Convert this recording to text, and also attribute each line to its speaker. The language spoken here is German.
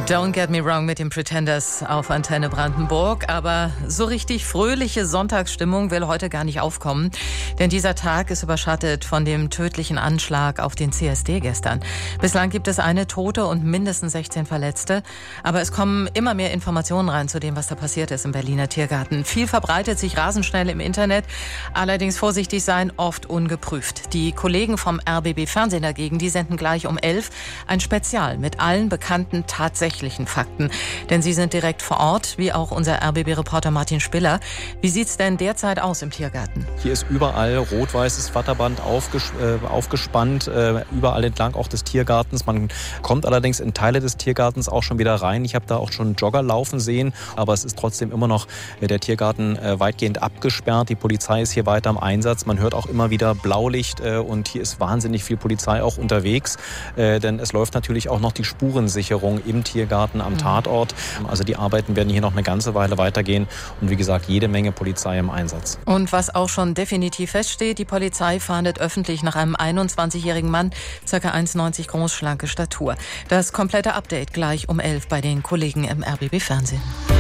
Speaker 1: Don't Get Me Wrong mit den Pretenders auf Antenne Brandenburg. Aber so richtig fröhliche Sonntagsstimmung will heute gar nicht aufkommen. Denn dieser Tag ist überschattet von dem tödlichen Anschlag auf den CSD gestern. Bislang gibt es eine Tote und mindestens 16 Verletzte. Aber es kommen immer mehr Informationen rein zu dem, was da passiert ist im Berliner Tiergarten. Viel verbreitet sich rasend schnell im Internet. Allerdings vorsichtig sein, oft ungeprüft. Die Kollegen vom RBB Fernsehen dagegen, die senden gleich um 11 ein Spezial mit allen bekannten tatsächlichen Fakten. Denn sie sind direkt vor Ort, wie auch unser RBB-Reporter Martin Spiller. Wie sieht's denn derzeit aus im Tiergarten?
Speaker 2: Hier ist überall rot-weißes Watterband aufgespannt, überall entlang auch des Tiergartens. Man kommt allerdings in Teile des Tiergartens auch schon wieder rein. Ich habe da auch schon Jogger laufen sehen, aber es ist trotzdem immer noch der Tiergarten weitgehend abgesperrt. Die Polizei ist hier weiter im Einsatz. Man hört auch immer wieder Blaulicht und hier ist wahnsinnig viel Polizei auch unterwegs, denn es läuft natürlich auch noch die Spurensicherung im Tiergarten am Tatort. Also die Arbeiten werden hier noch eine ganze Weile weitergehen und wie gesagt, jede Menge Polizei im Einsatz.
Speaker 1: Und was auch schon definitiv feststeht, die Polizei fahndet öffentlich nach einem 21-jährigen Mann, ca. 1,90 groß, schlanke Statur. Das komplette Update gleich um 11 bei den Kollegen im RBB Fernsehen.